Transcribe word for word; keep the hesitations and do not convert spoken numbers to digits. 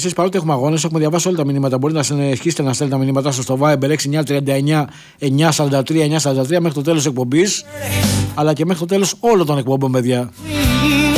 εσείς παρότι έχουμε αγώνες, έχουμε διαβάσει όλα τα μηνύματα. Μπορείτε να συνεχίσετε να στέλνετε τα μηνύματά σας στο Viber έξι εννιά τριάντα εννιά εννιά σαράντα τρία εννιά σαράντα τρία μέχρι το τέλος της εκπομπής, αλλά και μέχρι το τέλος όλων των εκπομπών, παιδιά.